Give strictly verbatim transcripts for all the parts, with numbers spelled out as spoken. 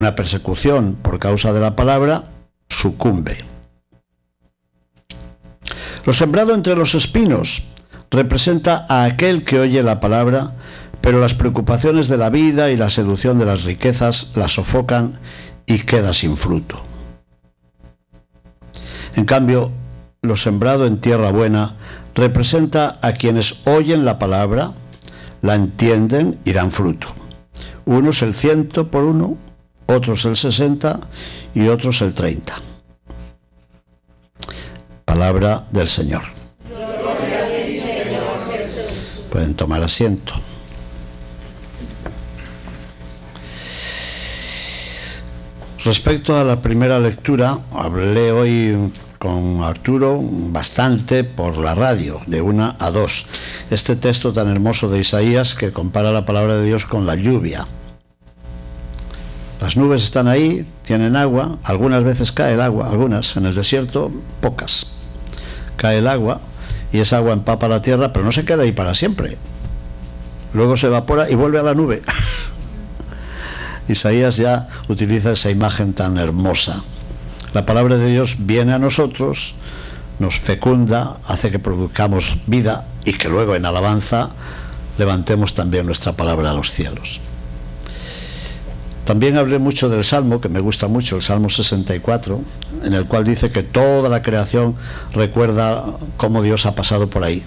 una persecución por causa de la palabra, sucumbe. Lo sembrado entre los espinos representa a aquel que oye la palabra, pero las preocupaciones de la vida y la seducción de las riquezas la sofocan y queda sin fruto. En cambio, lo sembrado en tierra buena representa a quienes oyen la palabra, la entienden y dan fruto. Unos el ciento por uno, otros el sesenta y otros el treinta. Palabra del Señor. Gloria a ti, Señor Jesús. Pueden tomar asiento. Respecto a la primera lectura, hablé hoy con Arturo bastante por la radio, de una a dos. Este texto tan hermoso de Isaías que compara la palabra de Dios con la lluvia. Las nubes están ahí, tienen agua, algunas veces cae el agua, algunas, en el desierto, pocas. Cae el agua y esa agua empapa la tierra, pero no se queda ahí para siempre. Luego se evapora y vuelve a la nube. Isaías ya utiliza esa imagen tan hermosa. La palabra de Dios viene a nosotros, nos fecunda, hace que produzcamos vida y que luego en alabanza levantemos también nuestra palabra a los cielos. También hablé mucho del Salmo, que me gusta mucho, el Salmo sesenta y cuatro, en el cual dice que toda la creación recuerda cómo Dios ha pasado por ahí.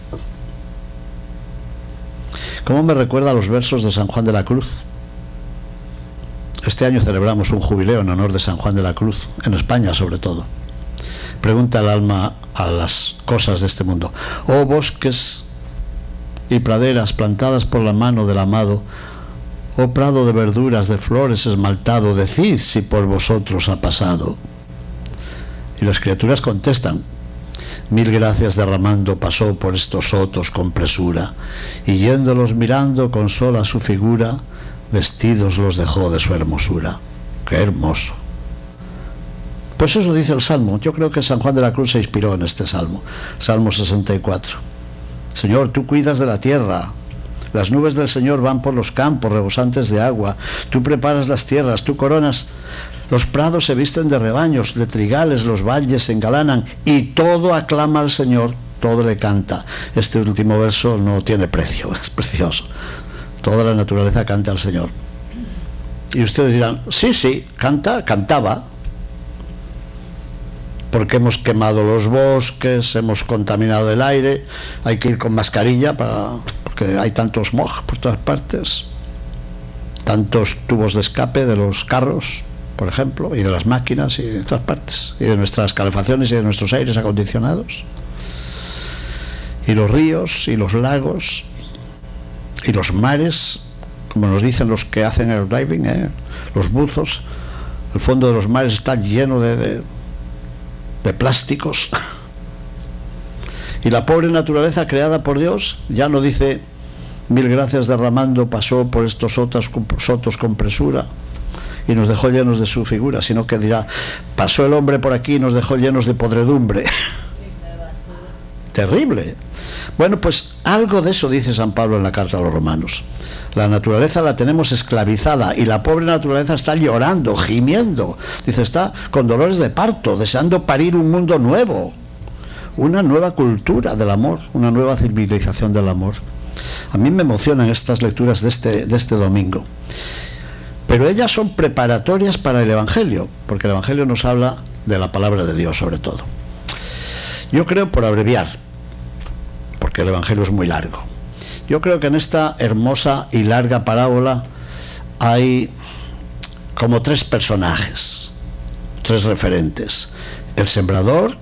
¿Cómo me recuerda a los versos de San Juan de la Cruz? Este año celebramos un jubileo en honor de San Juan de la Cruz, en España sobre todo. Pregunta el alma a las cosas de este mundo. Oh bosques y praderas plantadas por la mano del amado, oh prado de verduras, de flores esmaltado, decid si por vosotros ha pasado. Y las criaturas contestan, mil gracias derramando pasó por estos sotos con presura, y yéndolos mirando con sola su figura, vestidos los dejó de su hermosura. ¡Qué hermoso! Pues eso dice el Salmo. Yo creo que San Juan de la Cruz se inspiró en este Salmo, Salmo sesenta y cuatro. Señor, tú cuidas de la tierra. Las nubes del Señor van por los campos rebosantes de agua. Tú preparas las tierras, tú coronas. Los prados se visten de rebaños, de trigales los valles se engalanan, y todo aclama al Señor, todo le canta. Este último verso no tiene precio, es precioso. Toda la naturaleza canta al Señor. Y ustedes dirán, sí, sí, canta, cantaba. Porque hemos quemado los bosques, hemos contaminado el aire, hay que ir con mascarilla para, porque hay tanto smog por todas partes, tantos tubos de escape de los carros, por ejemplo, y de las máquinas y de todas partes, y de nuestras calefacciones y de nuestros aires acondicionados, y los ríos y los lagos y los mares, como nos dicen los que hacen el diving, ¿eh? Los buzos, el fondo de los mares está lleno de, de, de plásticos. Y la pobre naturaleza creada por Dios ya no dice mil gracias derramando pasó por estos sotos, sotos con presura y nos dejó llenos de su figura, sino que dirá pasó el hombre por aquí y nos dejó llenos de podredumbre. Terrible. Bueno, pues algo de eso dice San Pablo en la carta a los romanos. La naturaleza la tenemos esclavizada y la pobre naturaleza está llorando, gimiendo. Dice, está con dolores de parto, deseando parir un mundo nuevo, una nueva cultura del amor, una nueva civilización del amor. A mí me emocionan estas lecturas de este, de este domingo. Pero ellas son preparatorias para el Evangelio, porque el Evangelio nos habla de la palabra de Dios sobre todo. Yo creo, por abreviar, porque el Evangelio es muy largo, yo creo que en esta hermosa y larga parábola hay como tres personajes, tres referentes: el sembrador,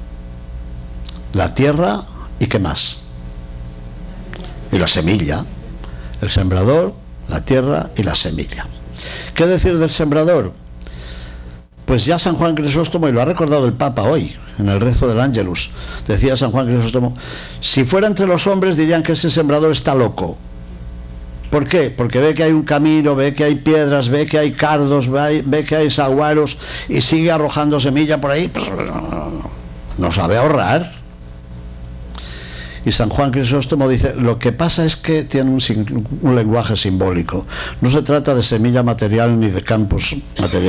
la tierra y ¿qué más? Y la semilla. El sembrador, la tierra y la semilla. ¿Qué decir del sembrador? Pues ya San Juan Crisóstomo, y lo ha recordado el Papa hoy en el rezo del Ángelus, decía San Juan Crisóstomo, si fuera entre los hombres dirían que ese sembrador está loco. ¿Por qué? Porque ve que hay un camino, ve que hay piedras, ve que hay cardos, ve, ve que hay saguaros y sigue arrojando semilla por ahí, pues no sabe ahorrar. Y San Juan Crisóstomo dice, lo que pasa es que tiene un, un lenguaje simbólico. No se trata de semilla material ni de campos materiales.